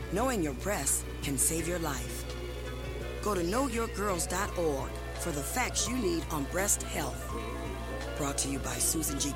Knowing your breasts can save your life. Go to knowyourgirls.org for the facts you need on breast health. Brought to you by Susan G.